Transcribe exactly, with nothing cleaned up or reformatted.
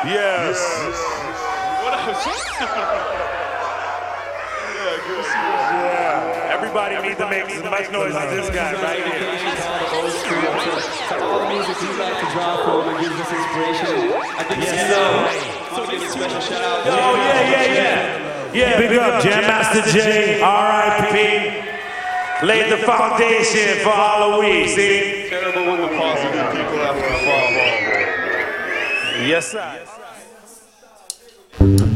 Yes. What else? Yeah, good to see you. Yeah. Everybody needs to make as much noise as this guy right here. To all the music you like to draw from and gives us inspiration. I think Yes, yes, sir. so, want to give a special shout out. Oh, yeah, yeah, yeah. Yeah, big up Jam Master Jay, R I P Laid the foundation for Halloween, see? Terrible when the positive people have to fall. Yes, sir.